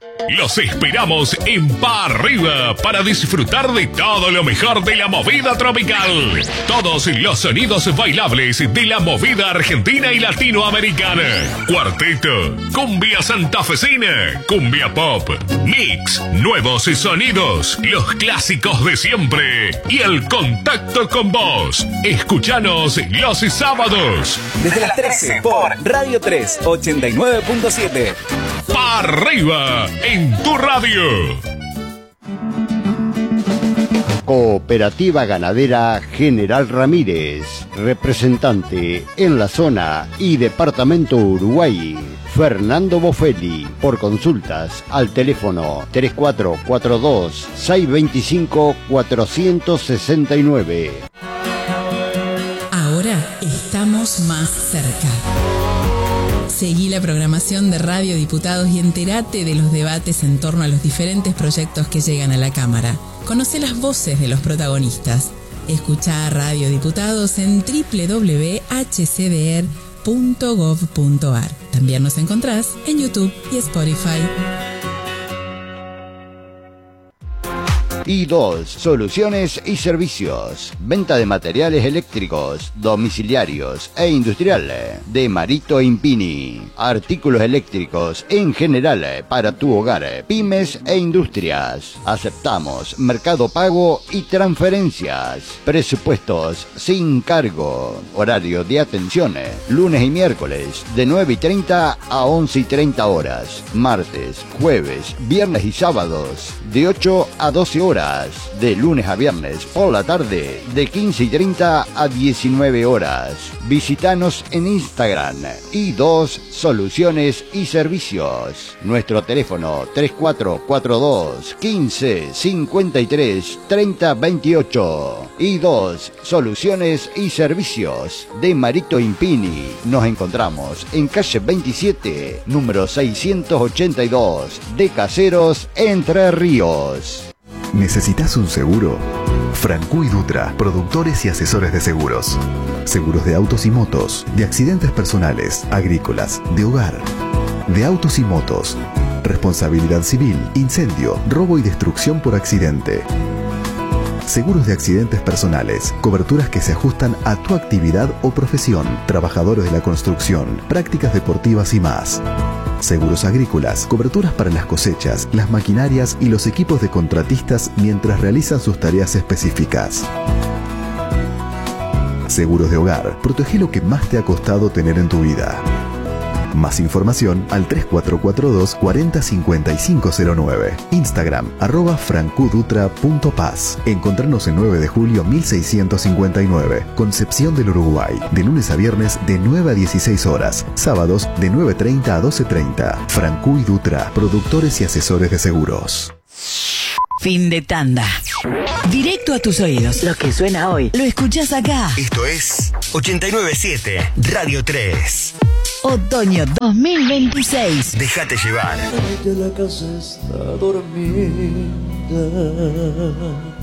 Los esperamos en Pa' Arriba para disfrutar de todo lo mejor de la movida tropical. Todos los sonidos bailables de la movida argentina y latinoamericana. Cuarteto, cumbia santafesina, cumbia pop, mix, nuevos sonidos, los clásicos de siempre y el contacto con vos. Escuchanos los sábados. Desde las 13 por Radio 3 89.7. Pa' Arriba en tu radio. Cooperativa Ganadera General Ramírez, representante en la zona y departamento Uruguay, Fernando Bofelli. Por consultas al teléfono 3442-625-469. Ahora estamos más cerca. Seguí la programación de Radio Diputados y entérate de los debates en torno a los diferentes proyectos que llegan a la Cámara. Conoce las voces de los protagonistas. Escuchá Radio Diputados en www.hcdr.gov.ar. También nos encontrás en YouTube y Spotify. I2 Soluciones y Servicios. Venta de materiales eléctricos, domiciliarios e industriales de Marito Impini. Artículos eléctricos en general para tu hogar, pymes e industrias. Aceptamos Mercado Pago y transferencias. Presupuestos sin cargo. Horario de atención lunes y miércoles de 9:30 a 11:30 horas. Martes, jueves, viernes y sábados de 8 a 12 horas. De lunes a viernes por la tarde de 15:30 a 19 horas. Visítanos en Instagram I2 Soluciones y Servicios. Nuestro teléfono 3442 15 53 30 28. I2 Soluciones y Servicios de Marito Impini. Nos encontramos en calle 27, número 682 de Caseros, Entre Ríos. ¿Necesitas un seguro? Francu y Dutra, productores y asesores de seguros. Seguros de autos y motos, de accidentes personales, agrícolas, de hogar, de autos y motos, responsabilidad civil, incendio, robo y destrucción por accidente. Seguros de accidentes personales, coberturas que se ajustan a tu actividad o profesión, trabajadores de la construcción, prácticas deportivas y más. Seguros agrícolas, coberturas para las cosechas, las maquinarias y los equipos de contratistas mientras realizan sus tareas específicas. Seguros de hogar, protege lo que más te ha costado tener en tu vida. Más información al 3442 405509. Instagram @francudutra.paz. Encontrarnos en 9 de julio 1659, Concepción del Uruguay. De lunes a viernes de 9 a 16 horas. Sábados de 9:30 a 12:30. Francu y Dutra, productores y asesores de seguros. Fin de tanda. Directo a tus oídos. Lo que suena hoy, lo escuchás acá. Esto es 897 Radio 3. Otoño 2026. Déjate llevar. La casa está dormida.